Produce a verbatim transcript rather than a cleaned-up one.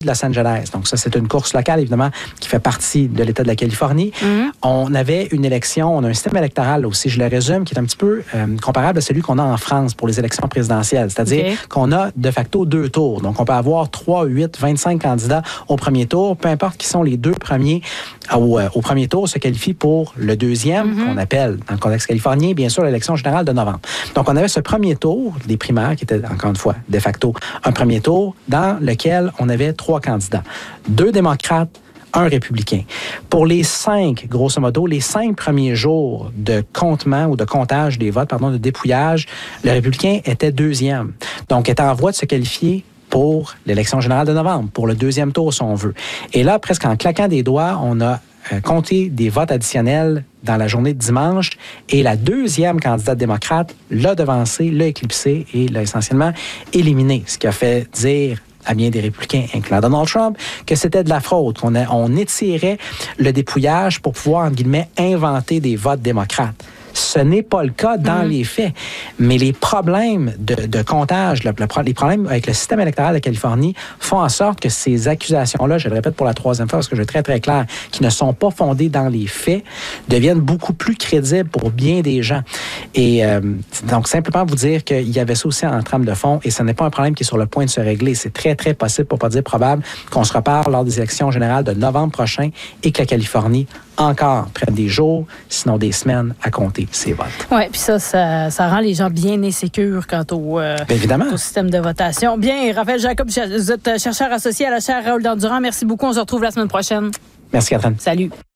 de Los Angeles. Donc ça, c'est une course locale, évidemment, qui fait partie de l'État de la Californie. Mm-hmm. On avait une élection, on a un système électoral aussi, je le résume, qui est un petit peu euh, comparable à celui qu'on a en France pour les élections présidentielles. C'est-à-dire okay. qu'on a de facto deux tours. Donc on peut avoir trois, huit, vingt-cinq candidats au premier tour. Peu importe qui sont les deux premiers au, euh, au premier tour, se qualifient pour le deuxième, mm-hmm. qu'on appelle, dans le contexte californien, bien sûr, l'élection générale de novembre. Donc on avait ce premier tour, des primaires, qui était, encore une fois, de facto, un premier tour, dans lequel on avait trois candidats. Deux démocrates, un républicain. Pour les cinq, grosso modo, les cinq premiers jours de comptement ou de comptage des votes, pardon, de dépouillage, le républicain était deuxième. Donc, était en voie de se qualifier pour l'élection générale de novembre, pour le deuxième tour, si on veut. Et là, presque en claquant des doigts, on a euh, compté des votes additionnels dans la journée de dimanche, et la deuxième candidate démocrate l'a devancé, l'a éclipsé et l'a essentiellement éliminé, ce qui a fait dire à bien des républicains, incluant Donald Trump, que c'était de la fraude, qu'on a, on étirait le dépouillage pour pouvoir, entre guillemets, inventer des votes démocrates. Ce n'est pas le cas dans mmh. les faits. Mais les problèmes de, de comptage, le, le, les problèmes avec le système électoral de Californie font en sorte que ces accusations-là, je le répète pour la troisième fois parce que je vais être très, très clair, qui ne sont pas fondées dans les faits, deviennent beaucoup plus crédibles pour bien des gens. Et euh, donc, simplement vous dire qu'il y avait ça aussi en trame de fond, et ce n'est pas un problème qui est sur le point de se régler. C'est très, très possible, pour ne pas dire probable, qu'on se reparle lors des élections générales de novembre prochain et que la Californie encore prenne des jours, sinon des semaines à compter ses votes. Oui, puis ça, ça, ça rend les gens bien insécures quant au, euh, au système de votation. Bien, Raphaël Jacob, vous êtes chercheur associé à la chaire Raoul Dandurand. Merci beaucoup. On se retrouve la semaine prochaine. Merci, Catherine. Salut.